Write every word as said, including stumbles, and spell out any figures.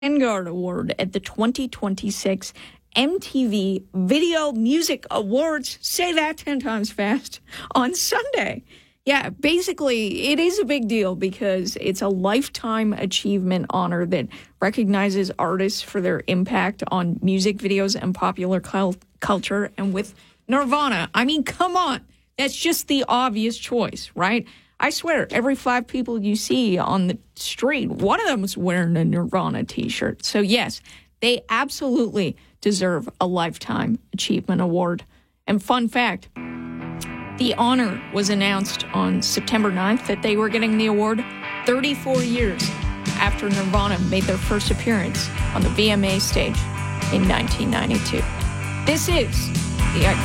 Vanguard Award at the twenty twenty-six M T V Video Music Awards. Say that ten times fast. On Sunday. Yeah, basically, it is a big deal because it's a lifetime achievement honor that recognizes artists for their impact on music videos and popular cul- culture. And with Nirvana, I mean, come on. That's just the obvious choice, right? I swear, every five people you see on the street, one of them is wearing a Nirvana t-shirt. So yes, they absolutely deserve a Lifetime Achievement Award. And fun fact, the honor was announced on September ninth that they were getting the award thirty-four years after Nirvana made their first appearance on the V M A stage in nineteen ninety-two. This is the